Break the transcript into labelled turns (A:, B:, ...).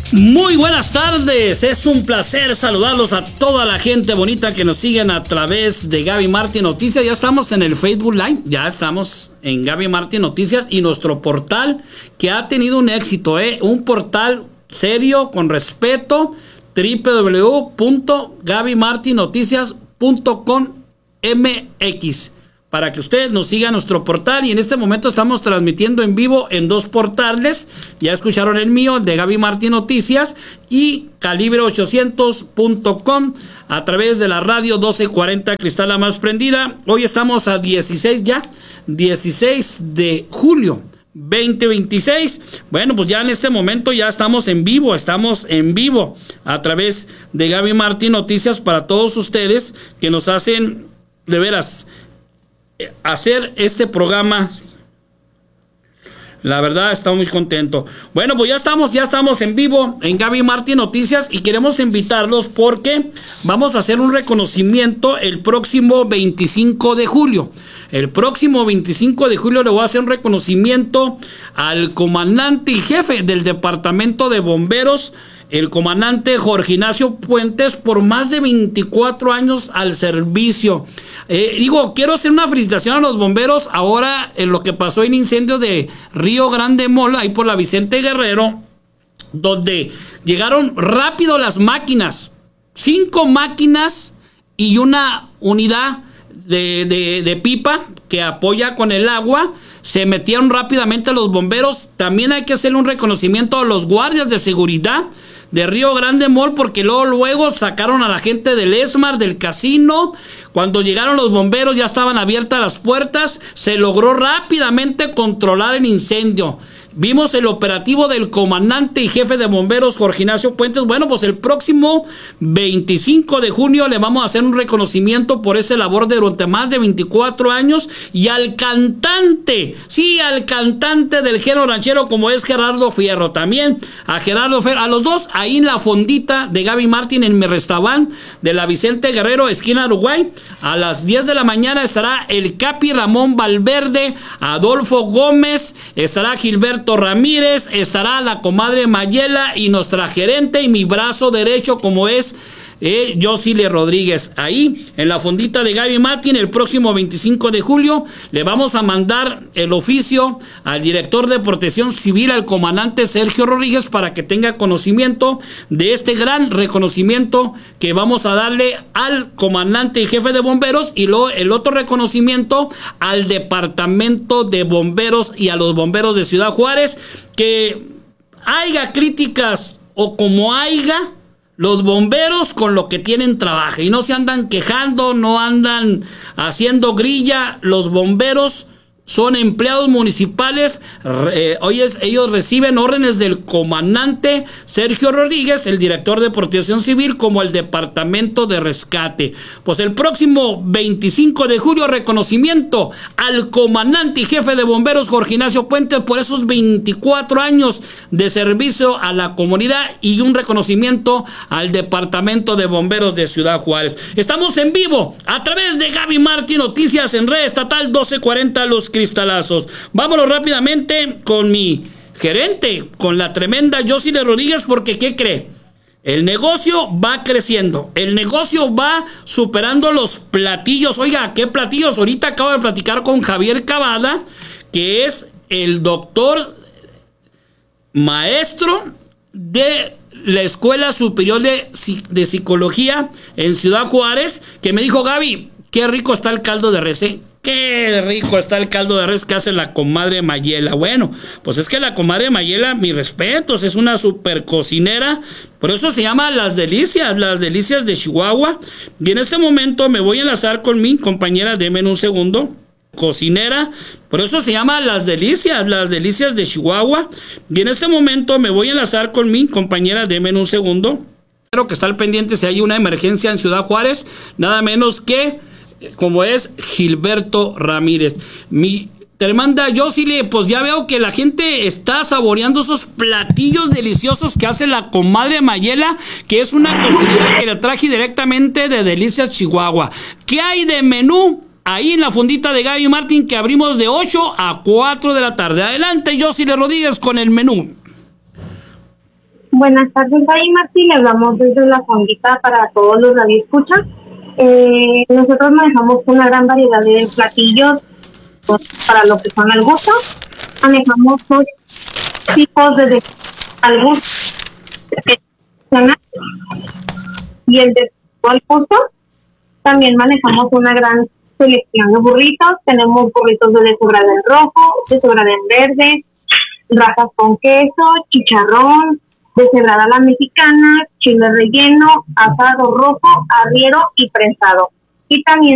A: Muy buenas tardes, es un placer saludarlos a toda la gente bonita que nos siguen a través de Gaby Martín Noticias. Ya estamos en el Facebook Live, ya estamos en Gaby Martín Noticias y nuestro portal que ha tenido un éxito, un portal serio, con respeto, www.gabymartinnoticias.com.mx, para que usted nos siga en nuestro portal. Y en este momento estamos transmitiendo en vivo en dos portales. Ya escucharon el mío, el de Gaby Martín Noticias, y calibre800.com a través de la radio 1240 Cristal La Más Prendida. Hoy estamos a 16 de julio 2026. Bueno, pues ya en este momento ya estamos en vivo a través de Gaby Martín Noticias para todos ustedes que nos hacen de veras hacer este programa. La verdad, estamos muy contentos. Bueno, pues ya estamos en vivo en Gaby Martín Noticias y queremos invitarlos porque vamos a hacer un reconocimiento el próximo 25 de julio. El próximo 25 de julio le voy a hacer un reconocimiento al comandante y jefe del Departamento de Bomberos, el comandante Jorge Ignacio Puentes, por más de 24 años al servicio. Quiero hacer una felicitación a los bomberos ahora en lo que pasó en incendio de Río Grande Mall, ahí por la Vicente Guerrero, donde llegaron rápido las máquinas, 5 máquinas y una unidad de pipa que apoya con el agua. Se metieron rápidamente los bomberos. También hay que hacerle un reconocimiento a los guardias de seguridad de Río Grande Mall, porque luego sacaron a la gente del Esmar, del casino. Cuando llegaron los bomberos ya estaban abiertas las puertas. Se logró rápidamente controlar el incendio. Vimos el operativo del comandante y jefe de bomberos Jorge Ignacio Puentes. Bueno, pues el próximo 25 de junio le vamos a hacer un reconocimiento por esa labor durante más de 24 años. Y al cantante, al cantante del género ranchero como es Gerardo Fierro. También a Gerardo Fierro, a los dos ahí en la fondita de Gaby Martín, en mi restaurante de la Vicente Guerrero, esquina Uruguay. A las 10 de la mañana estará el Capi Ramón Valverde, Adolfo Gómez, estará Gilberto Ramírez, estará la comadre Mayela y nuestra gerente y mi brazo derecho como es Josile Rodríguez. Ahí en la fondita de Gaby Martín el próximo 25 de julio le vamos a mandar el oficio al director de Protección Civil, al comandante Sergio Rodríguez, para que tenga conocimiento de este gran reconocimiento que vamos a darle al comandante y jefe de bomberos, y luego el otro reconocimiento al departamento de bomberos y a los bomberos de Ciudad Juárez. Que haya críticas o como haya, los bomberos con lo que tienen trabajo y no se andan quejando, no andan haciendo grilla. Los bomberos son empleados municipales. Ellos reciben órdenes del comandante Sergio Rodríguez, el director de Protección Civil, como el departamento de rescate. Pues el próximo 25 de julio, reconocimiento al comandante y jefe de bomberos Jorge Ignacio Puentes por esos 24 años de servicio a la comunidad, y un reconocimiento al departamento de bomberos de Ciudad Juárez. Estamos en vivo a través de Gaby Martín Noticias en red estatal 1240 Los Cristalazos. Vámonos rápidamente con mi gerente, con la tremenda Josile Rodríguez, porque ¿qué cree? El negocio va creciendo, el negocio va superando los platillos. Oiga, ¿qué platillos? Ahorita acabo de platicar con Javier Cavada, que es el doctor maestro de la Escuela Superior de Psicología en Ciudad Juárez, que me dijo: Gaby, qué rico está el caldo de res, qué rico está el caldo de res que hace la comadre Mayela. Bueno, pues es que la comadre Mayela, mis respetos, es una super cocinera. Por eso se llama Las Delicias de Chihuahua. Y en este momento me voy a enlazar con mi compañera, denme un segundo, cocinera. Por eso se llama Las Delicias de Chihuahua. Y en este momento me voy a enlazar con mi compañera, denme un segundo. Espero que está al pendiente si hay una emergencia en Ciudad Juárez, nada menos que como es Gilberto Ramírez. Mi tremenda Josile, pues ya veo que la gente está saboreando esos platillos deliciosos que hace la comadre Mayela, que es una cocinera que la traje directamente de Delicias Chihuahua. ¿Qué hay de menú ahí en la fondita de Gaby Martín, que abrimos de 8 a 4 de la tarde? Adelante, Josile Rodríguez, con el menú.
B: Buenas tardes, Gaby Martín. Le hablamos desde la fondita para todos los radioescuchas. Nosotros manejamos una gran variedad de platillos para lo que son al gusto. Manejamos 8 tipos de al gusto y el de al gusto. También manejamos una gran selección de burritos. Tenemos burritos de deshebrada en rojo, deshebrada en verde, rajas con queso, chicharrón, deshebrada a la mexicana, chile relleno, asado rojo, arriero y prensado. Y también